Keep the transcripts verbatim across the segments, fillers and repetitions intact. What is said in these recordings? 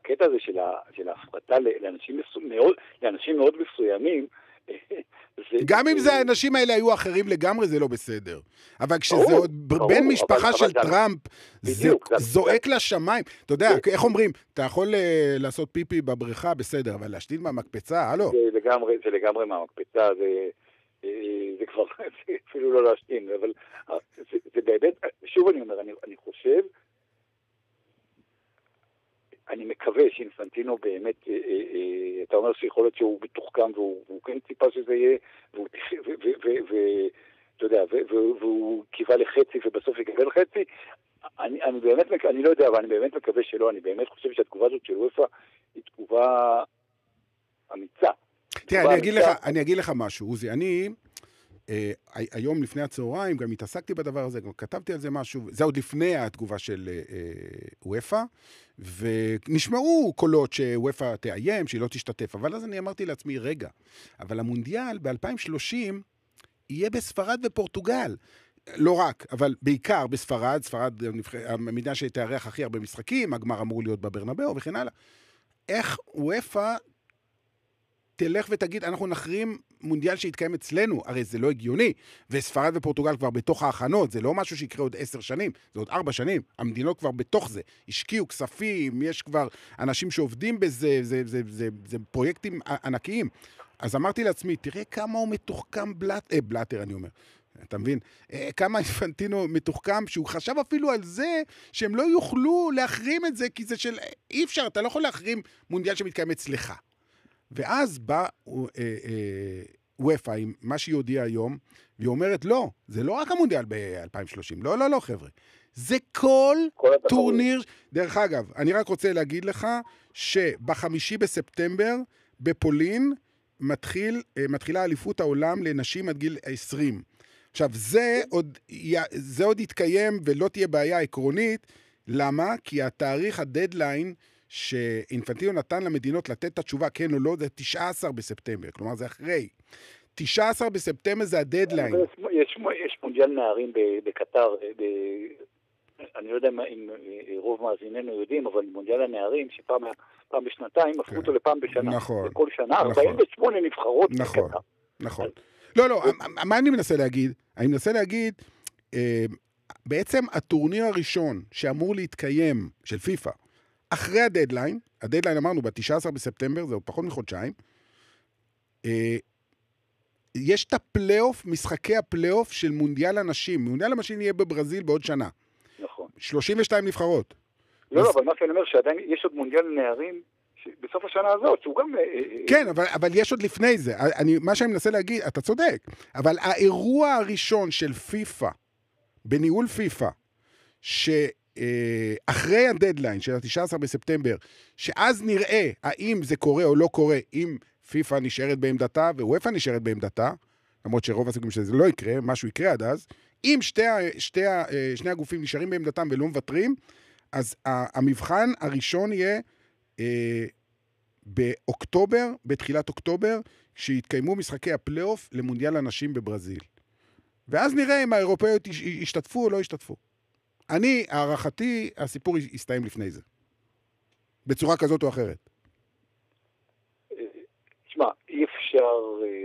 הקטע הזה של ההפרטה לאנשים מאוד מסוימים, גם אם זה האנשים האלה היו אחרים לגמרי, זה לא בסדר. אבל כשזה עוד בן משפחה של טראמפ, זה זועק לשמיים. אתה יודע, איך אומרים, אתה יכול לעשות פיפי בבריכה, בסדר, אבל להשתין מהמקפצה, הלו? זה לגמרי מהמקפצה, זה כבר, אפילו לא להשתין, אבל זה באמת, שוב אני אומר, אני חושב, אני מקווה שאינפנטינו באמת, אתה אומר שיכול להיות שהוא מתוחכם, והוא כן ציפה שזה יהיה, ואתה יודע, והוא קיווה לחצי, ובסוף יקבל חצי. אני באמת, אני לא יודע, אבל אני באמת מקווה שלא, אני באמת חושב שהתגובה הזאת של וופא היא תגובה אמיצה. תראה, אני אגיד לך משהו, עוזי, אני... Uh, היום לפני הצהריים גם התעסקתי בדבר הזה, גם כתבתי על זה משהו, זה עוד לפני התגובה של uh, וופא, ונשמעו קולות שוופא תאיים, שהיא לא תשתתף, אבל אז אני אמרתי לעצמי, רגע, אבל המונדיאל ב-אלפיים ושלושים יהיה בספרד ופורטוגל, לא רק, אבל בעיקר בספרד, ספרד המדינה שתארח הכי הרבה משחקים, הגמר אמור להיות בברנבאו וכן הלאה. איך וופא תלך ותגיד, אנחנו נחרים מונדיאל שהתקיים אצלנו, הרי זה לא הגיוני, וספרד ופורטוגל כבר בתוך ההכנות, זה לא משהו שיקרה עוד עשר שנים, זה עוד ארבע שנים, המדינות כבר בתוך זה, השקיעו כספים, יש כבר אנשים שעובדים בזה, זה, זה, זה, זה פרויקטים ענקיים. אז אמרתי לעצמי, תראה כמה הוא מתוחכם בלט, אה, בלטר אני אומר, אתה מבין? אה, כמה אינפנטינו מתוחכם, שהוא חשב אפילו על זה, שהם לא יוכלו להחרים את זה, כי זה של, אי אפשר, אתה לא יכול להחרים מונדיאל שמתקיים אצלך. ואז בא וופא עם מה שהיא הודיעה היום, והיא אומרת, לא, זה לא רק המונדיאל ב-אלפיים ושלושים, לא, לא, לא, חבר'ה. זה כל, כל טורניר, דרך אגב, אני רק רוצה להגיד לך, שבחמישי בספטמבר, בפולין, מתחיל, מתחילה אליפות העולם לנשים עד גיל עשרים. עכשיו, זה עוד, זה עוד יתקיים ולא תהיה בעיה עקרונית, למה? כי התאריך, הדדליין, שאינפנטינו נתן למדינות לתת את התשובה כן או לא, זה תשעה עשר בספטמבר, כלומר זה אחרי. תשעה עשר בספטמבר זה הדדליין. יש, יש מונדיאל נערים בקטר, ב... אני לא יודע אם רוב מאזיננו יודעים, אבל מונדיאל הנערים שפעם פעם בשנתיים, הפכו אותו לפעם בשנה. נכון. בכל שנה, ארבעים ושמונה נבחרות נכון, בקטר. נכון. לא, לא, מה אני מנסה להגיד? אני מנסה להגיד, בעצם הטורניר הראשון שאמור להתקיים, של פיפא, אחרי הדדליין, הדדליין אמרנו ב-תשעה עשר בספטמבר, זה עוד פחות מחודשיים, יש את הפלייאוף, משחקי הפלייאוף של מונדיאל הנשים. מונדיאל הנשים יהיה בברזיל בעוד שנה. נכון. שלושים ושתיים נבחרות. לא, אז... אבל מה שאני אומר, שעדיין יש עוד מונדיאל נערים בסוף השנה הזאת, שהוא גם... כן, אבל, אבל יש עוד לפני זה. אני, מה שאני מנסה להגיד, אתה צודק, אבל האירוע הראשון של פיפא, בניהול פיפא, ש... אחרי הדדליין של ה-תשעה עשר בספטמבר, שאז נראה האם זה קורה או לא קורה, אם פיפא נשארת בעמדתה ווופא נשארת בעמדתה, למרות שרוב הסיכויים שזה לא יקרה, משהו יקרה עד אז, אם שתי, שתי, שני הגופים נשארים בעמדתם ולא מוותרים, אז המבחן הראשון יהיה אה, באוקטובר, בתחילת אוקטובר, כשיתקיימו משחקי הפלייאוף למונדיאל הנשים בברזיל. ואז נראה אם האירופאיות ישתתפו או לא ישתתפו. אני, הערכתי, הסיפור יסתיים לפני זה. בצורה כזאת או אחרת. תשמע, אי אפשר,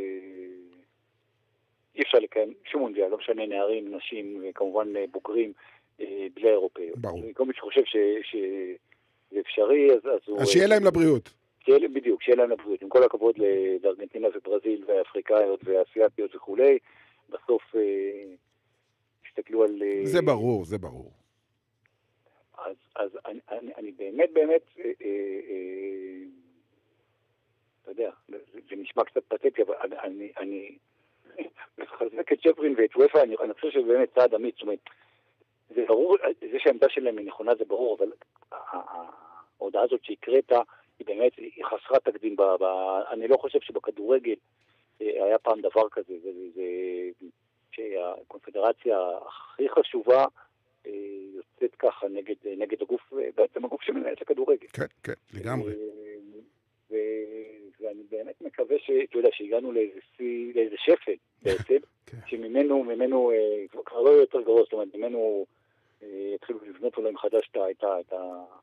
אי אפשר לקיים שום מונדיאל, לא משנה נערים, נשים, וכמובן בוגרים, בלי האירופאיות. ברור. כל מי שחושב שזה אפשרי, אז, אז הוא... אז שיהיה להם לבריאות. שיהיה, בדיוק, שיהיה להם לבריאות. עם כל הכבוד לארגנטינה וברזיל והאפריקאיות והאסיאטיות וכולי, בסוף... תסתכלו על... זה ברור, זה ברור. אז, אז אני, אני, אני באמת, באמת, אה, אה, אתה יודע, זה, זה נשמע קצת פתטי, אבל אני, אני, אני מחזק את ג'פרין ואת וופא, אני, אני חושב שזה באמת צעד אמיץ, זאת אומרת, זה ברור, זה שהעמדה שלהם היא נכונה, זה ברור, אבל ההודעה הזאת שהקראת, היא באמת, היא חסרת תקדים, ב, ב, אני לא חושב שבכדורגל היה פעם דבר כזה, זה... זה שהקונפדרציה הכי חשובה יוצאת ככה נגד, נגד הגוף, בעצם הגוף שמנהל את הכדורגל. כן, כן, לגמרי. ואני באמת מקווה שאתה יודע, שהגענו לאיזה שפל בעצם, שממנו, ממנו, כבר לא יותר גרוע, זאת אומרת, ממנו התחילו לבנות אולי מחדש את